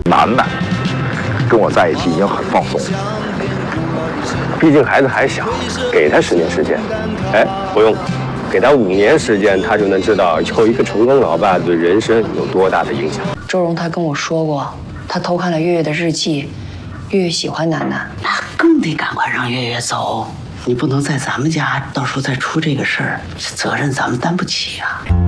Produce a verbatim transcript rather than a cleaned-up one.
楠楠跟我在一起已经很放松了， 毕竟孩子还小，给他十年时间。哎，不用，给他五年时间，他就能知道有一个成功老爸对人生有多大的影响。 周荣他跟我说过，他偷看了月月的日记，月月喜欢楠楠， 那更得赶快让月月走。你不能在咱们家到时候再出这个事儿，这责任咱们担不起啊。